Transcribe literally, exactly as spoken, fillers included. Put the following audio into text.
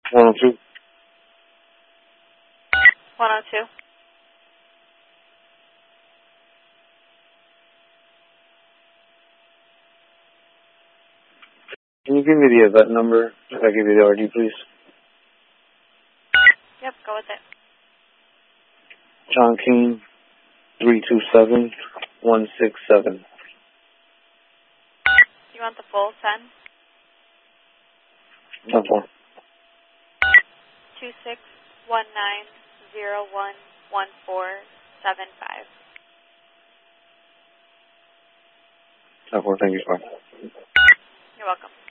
one oh two. one oh two. Can you give me the event number if I give you the R D, please? Yep, go with it. John King, three two seven, one six seven. You want the full send? ten four. two six one nine zero one one four seven five. ten four, thank you, sir. You're welcome.